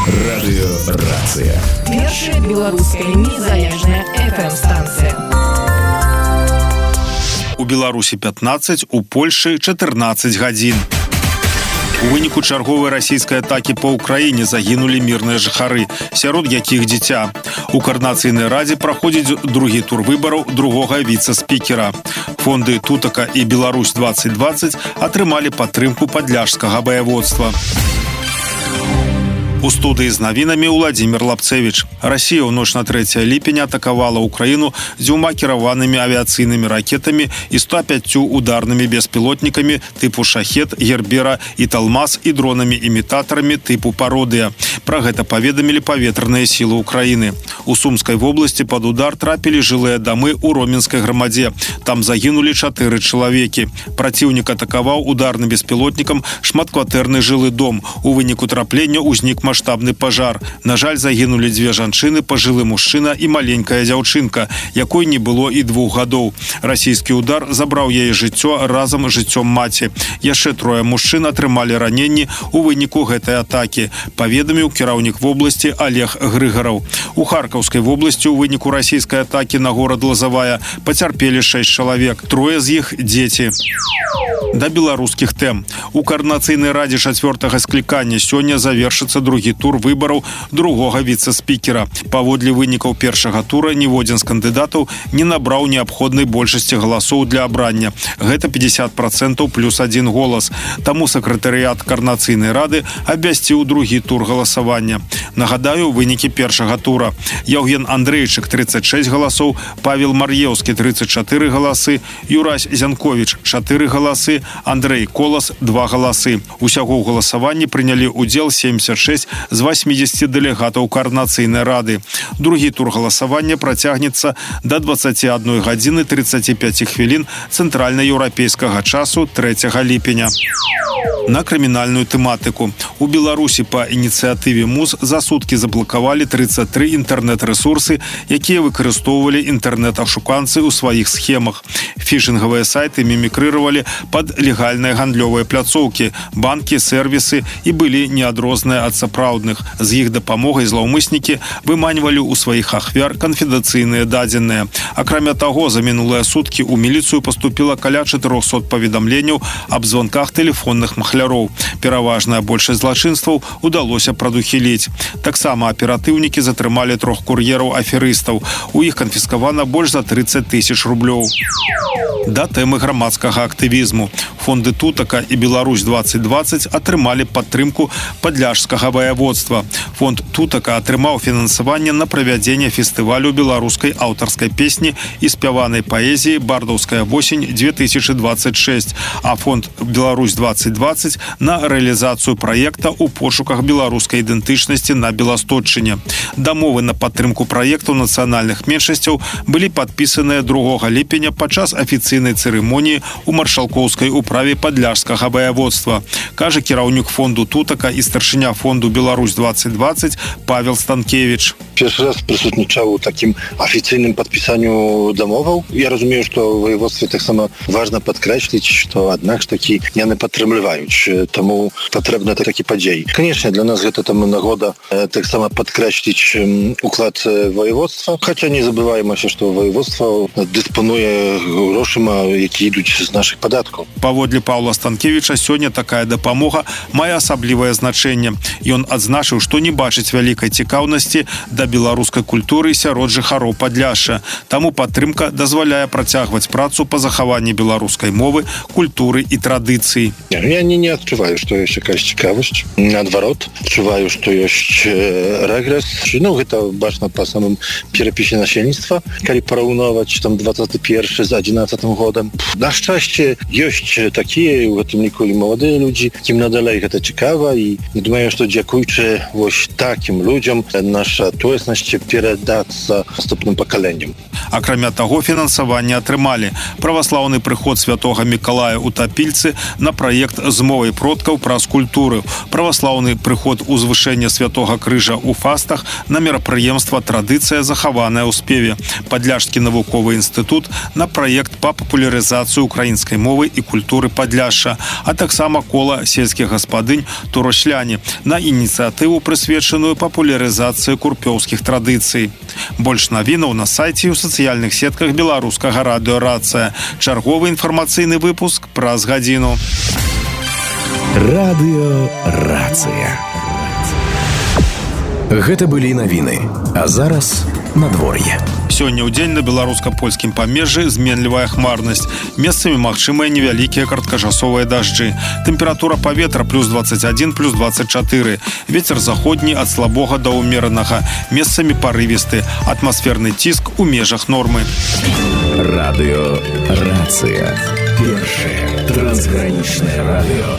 Радыёрацыя. Першая беларуская незалежная FM-станцыя. У Беларусі 15, у Польшы 14 гадзін. У выніку чарговай расійскай атакі па ўкраіне загінулі мірныя жыхары, сярод якіх дзіця. У Коордынацыйнай радзе праходзіць другі тур выбараў другога віцэ-спікера. Фонды Тутака і Беларусь-2020 атрымалі падтрымку падляшскага баяводства. У студыі з навінамі Владзімір Лапцевіч. Расія ў ноч на 3 ліпеня атакавала Украіну дзвюма кіраванымі авіяцыйнымі ракетамі і 105 ударнымі беспілотнікамі тыпу «Шахет», «Гербера» і «Талмас» і дронамі-імітатарамі тыпу «Пародыя». Пра гэта паведамілі паветраныя сілы Украіны. У Сумскай вобласці пад удар трапілі жылыя дамы ў Роменскай грамадзе. Там загінулі 4 чалавекі. Праціўнік атакаваў ударным беспілотнікам шматкватэрны жылы дом. У выніку траплення ўзнік масштабны пажар. На жаль, загінулі 2 жанчыны, пажылы мужчына і маленькая дзяўчынка, якой не было і 2 гадоў. Расійскі удар забраў яе жыццё разам з жыццём маці. Яшчэ 3 мужчын атрымалі раненні ў выніку гэтай атакі, паведаміў кіраўнік вобласці Олег Грыгараў. У Харкаўскай вобласці ў выніку расійскай атакі на горад Лазавая пацярпелі 6 чалавек, 3 з іх дзеці. Да беларускіх тэм. У Коордынацыйнай радзе 4-га склікання сёння завершыцца другі тур выбараў другога віцэ-спікера. Паводле вынікаў першага тура ніводзін з кандыдатаў не набраў неабходнай большасці галасоў для абрання. Гэта 50% плюс 1 голас. Таму сакратарыят Коордынацыйнай рады абвясціў другі тур галасавання. Нагадаю, вынікі першага тура. Яўген Андрэйчык 36 галасоў, Павел Мар'еўскі 34 галасы, Юрась Зянковіч 4 галасы, Андрэй Колас 2 галасы. Усяго ў галасаванні прынялі ўдзел 76 з 80 дэлегатаў Коордынацыйнай рады. Другі тур галасавання працягнецца да 21 гадзіны 35 хвілін цэнтральна-еўрапейскага часу 3 ліпеня. На крымінальную тэматыку. У Беларусі па ініцыятыве МУЗ за суткі заблакавалі 33 інтэрнэт-рэсурсы, якія выкарыстоўвалі інтэрнэт-ашуканцы ў сваіх схемах. Фішынгавыя сайты мімікрыравалі пад легальныя гандлёвыя пляцоўкі, банкі, сервісы і былі неадрозныя ад сапраўдных. З іх дапамогай злаўмыснікі выманьвалі ў сваіх ахвяр канфідэнцыйныя дадзеныя. Акрамя таго, за мінулыя суткі ў міліцыю паступіла каля 400 паведамленняў аб званках тэлефонных махляроў. Пераважная большасць злачынстваў удалося прадухіліць. Таксама аператыўнікі затрымалі 3 кур'ераў-аферыстаў. У іх канфіскавана больш за 30 000 рублёў. Да тэмы грамадскага актывізму. Фонды Тутака і Беларусь-2020 атрымалі падтрымку падляшскага баяводства. Фонд Тутака атрымаў фінансаванне на правядзенне фестывалю беларускай аўтарскай песні і спяванай паэзіі «Бардаўская восень-2026», а фонд Беларусь-2020 на рэалізацыю праекта ў пошуках беларускай ідэнтычнасці на Беластотчыне. Дамовы на падтрымку праектаў нацыянальных меншасцяў былі падпісаныя 2 ліпеня падчас афіцыйнай цырымоніі ў маршалкоўскай управе падляшскага баяводства, кажа кіраўнік фонду Тутака і старшыня фонду Беларусь-2020 Павел Станкевич. Pierwszy raz прысутнічаў у такім афіцыйным падпісанню дамоваў. Я разумею, што ў воеводстве таксама важна падкрэсліць, што аднак ж такі яны падтрымліваюць, таму патрэбны такі падзей. Канечне, для нас гэта там нагода таксама падкрэсліць уклад воеводства, хаця не забываемся, што воеводства дыспануе грошыма, які ідуць з нашых падаткаў. Паводле Паўла Станкевіча, сёння такая дапамога мае асаблівае значэнне. Ён адзначыў, што не бачыць вялікай цікаўнасці да беларускай культуры сярод жыхароў Падляшша. Таму падтрымка дазваляе працягваць працу па захаванні беларускай мовы, культуры і традыцыі. Я не адчуваю, што ёсць якась цікавасць. Наадварот, адчуваю, што ёсць рэгрэс. Гэта бачна па самым перапісе насельніцтва, калі параўноwać там 21 з 11 годам. На шчасце, ёсць такія, у гэтым ліку і маладыя людзі, кім надалей гэта цікава, і думаю, што дзякуючы вось такім людзям наша тое супрацоўнасці перадацца наступным пакаленням. Акрамя таго, фінансаванне атрымалі праваслаўны прыход святога Мікалая ў Тапільцы на праект з мовай продкаў праз культуру, праваслаўны прыход узвышэння святога крыжа ў Фастах на мерапрыемства «Традыцыя, захаваная ў спеве», Падляшскі навуковы інстытут на праект па папулярызацыі украінскай мовы і культуры Падляшша, а таксама кола сельскіх гаспадынь «Турашляне» на ініцыятыву, прысвечаную папулярызацыі курпёўскіх традыцый. Больш навінаў на сайце і ў сацыяльных сетках беларускага радыё «Рацыя». Чарговы інфармацыйны выпуск праз гадзіну. Радыё «Рацыя». Гэта былі навіны, а зараз надвор'е. Сёння ў дзень на беларуска-польскім памежжы зменлівая хмарнасць. Месцамі магчымыя невялікія кароткачасовыя дажджы. Тэмпература паветра плюс 21, плюс 24. Вецер заходні ад слабога да ўмеранага. Месцамі парывісты. Атмасферны ціск у межах нормы. Радыё «Рацыя». Першае трансгранічнае радыё.